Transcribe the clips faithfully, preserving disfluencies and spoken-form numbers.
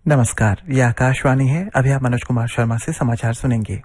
नमस्कार, ये आकाशवाणी है। अभी आप मनोज कुमार शर्मा से समाचार सुनेंगे।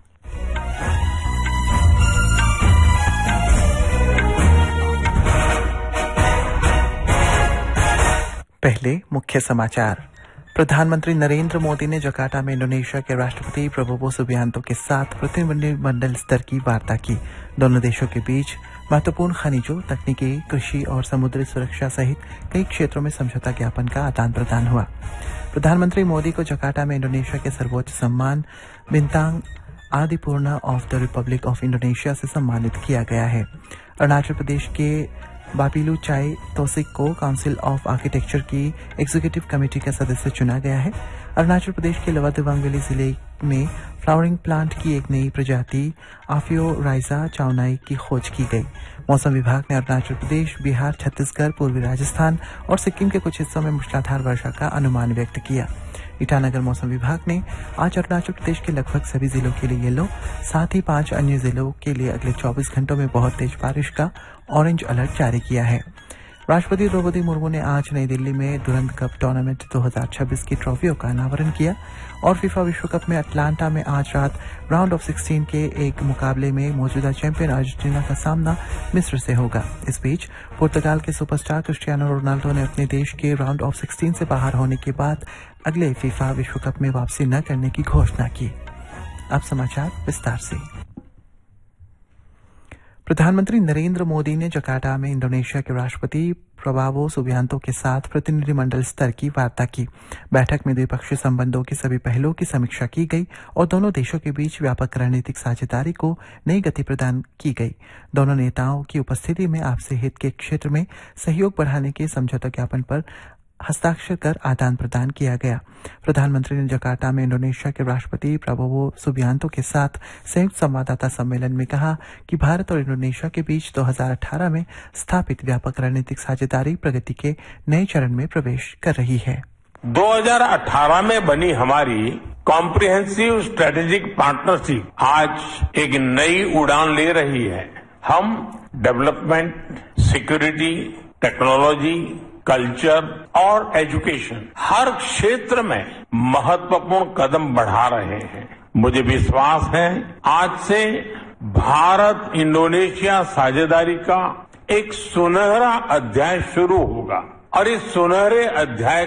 पहले मुख्य समाचार। प्रधानमंत्री नरेंद्र मोदी ने जकार्ता में इंडोनेशिया के राष्ट्रपति प्रबोवो सुबियांतो के साथ प्रतिनिधिमंडल स्तर की वार्ता की। दोनों देशों के बीच महत्वपूर्ण खनिजों, तकनीकी, कृषि और समुद्री सुरक्षा सहित कई क्षेत्रों में समझौता ज्ञापन का आदान प्रदान हुआ। प्रधानमंत्री मोदी को जकार्ता में इंडोनेशिया के सर्वोच्च सम्मान बिंतांग आदिपूर्णा of the Republic of Indonesia से सम्मानित किया गया है। अरुणाचल प्रदेश के बापिलू चाई तोसिक को काउंसिल ऑफ आर्किटेक्चर की एग्जीक्यूटिव कमेटी का सदस्य चुना गया है। अरुणाचल प्रदेश के लोअर दिबांग वैली जिले में फ्लावरिंग प्लांट की एक नई प्रजाति आफियोराइजा चाउनाई की खोज की गई। मौसम विभाग ने अरुणाचल प्रदेश, बिहार, छत्तीसगढ़, पूर्वी राजस्थान और सिक्किम के कुछ हिस्सों में मूसलाधार वर्षा का अनुमान व्यक्त किया। ईटानगर मौसम विभाग ने आज अरुणाचल प्रदेश के लगभग सभी जिलों के लिए येलो, साथ ही पांच अन्य जिलों के लिए अगले चौबीस घंटों में बहुत तेज बारिश का ऑरेंज अलर्ट जारी किया है। राष्ट्रपति द्रौपदी मुर्मू ने आज नई दिल्ली में दुरंत कप टूर्नामेंट दो हज़ार छब्बीस की ट्रॉफियों का अनावरण किया और फीफा विश्व कप में अटलांटा में आज रात राउंड ऑफ सिक्सटीन के एक मुकाबले में मौजूदा चैंपियन अर्जेंटीना का सामना मिस्र से होगा। इस बीच पुर्तगाल के सुपरस्टार क्रिस्टियानो रोनाल्डो ने अपने देश के राउंड ऑफ सिक्सटीन से बाहर होने के बाद अगले फीफा विश्व कप में वापसी न करने की घोषणा की। अब समाचार विस्तार से। प्रधानमंत्री नरेंद्र मोदी ने जकार्ता में इंडोनेशिया के राष्ट्रपति प्रबोवो सुबियांतो के साथ प्रतिनिधिमंडल स्तर की वार्ता की। बैठक में द्विपक्षीय संबंधों के सभी पहलुओं की समीक्षा की गई और दोनों देशों के बीच व्यापक रणनीतिक साझेदारी को नई गति प्रदान की गई। दोनों नेताओं की उपस्थिति में आपसी हित के क्षेत्र में सहयोग बढ़ाने के समझौता ज्ञापन पर हस्ताक्षर कर आदान प्रदान किया गया। प्रधानमंत्री ने जकार्ता में इंडोनेशिया के राष्ट्रपति प्रबोवो सुबियांतो के साथ संयुक्त संवाददाता सम्मेलन में कहा कि भारत और इंडोनेशिया के बीच दो हज़ार अठारह में स्थापित व्यापक रणनीतिक साझेदारी प्रगति के नए चरण में प्रवेश कर रही है। दो हज़ार अठारह में बनी हमारी कॉम्प्रिहेंसिव स्ट्रेटेजिक पार्टनरशिप आज एक नई उड़ान ले रही है। हम डेवलपमेंट, सिक्योरिटी, टेक्नोलॉजी, कल्चर और एजुकेशन हर क्षेत्र में महत्वपूर्ण कदम बढ़ा रहे हैं। मुझे विश्वास है आज से भारत इंडोनेशिया साझेदारी का एक सुनहरा अध्याय शुरू होगा और इस सुनहरे अध्याय